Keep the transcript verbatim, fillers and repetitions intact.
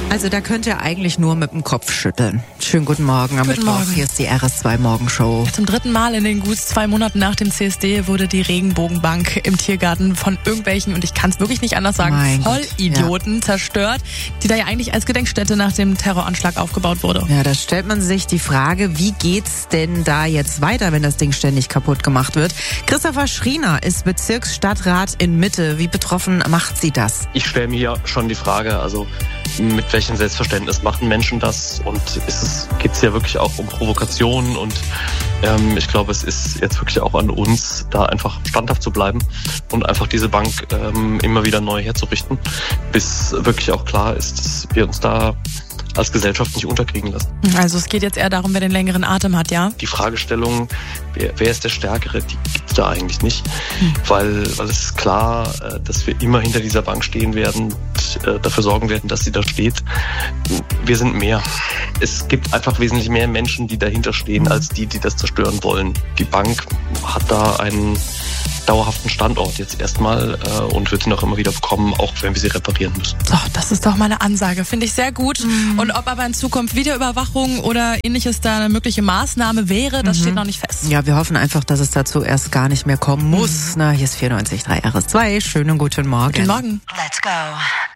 Also da könnt ihr eigentlich nur mit dem Kopf schütteln. Schönen guten Morgen am Guten Mittwoch. Morgen. Hier ist die R S zwei Morgenshow. Zum dritten Mal in den gut zwei Monaten nach dem C S D wurde die Regenbogenbank im Tiergarten von irgendwelchen, und ich kann es wirklich nicht anders sagen, Mein Gott, Vollidioten ja. zerstört, die da ja eigentlich als Gedenkstätte nach dem Terroranschlag aufgebaut wurde. Ja, da stellt man sich die Frage, wie geht's denn da jetzt weiter, wenn das Ding ständig kaputt gemacht wird? Christopher Schriener ist Bezirksstadtrat in Mitte. Wie betroffen macht sie das? Ich stelle mir schon die Frage, also mit welchem Selbstverständnis machen Menschen das, und ist es, geht es ja wirklich auch um Provokationen, und ähm, ich glaube, es ist jetzt wirklich auch an uns, da einfach standhaft zu bleiben und einfach diese Bank ähm, immer wieder neu herzurichten, bis wirklich auch klar ist, dass wir uns da als Gesellschaft nicht unterkriegen lassen. Also es geht jetzt eher darum, wer den längeren Atem hat, ja? Die Fragestellung, wer, wer ist der Stärkere, die gibt es da eigentlich nicht. Hm. Weil, weil es ist klar, dass wir immer hinter dieser Bank stehen werden und dafür sorgen werden, dass sie da steht. Wir sind mehr. Es gibt einfach wesentlich mehr Menschen, die dahinter stehen, hm. als die, die das zerstören wollen. Die Bank hat da einen dauerhaften Standort jetzt erstmal äh, und wird sie noch immer wieder bekommen, auch wenn wir sie reparieren müssen. So, das ist doch mal eine Ansage, finde ich sehr gut. Mhm. Und ob aber in Zukunft Videoüberwachung oder ähnliches da eine mögliche Maßnahme wäre, das mhm. steht noch nicht fest. Ja, wir hoffen einfach, dass es dazu erst gar nicht mehr kommen muss. Mhm. Na, hier ist vierundneunzig Komma drei R S zwei. Schönen guten Morgen. Guten Morgen. Let's go.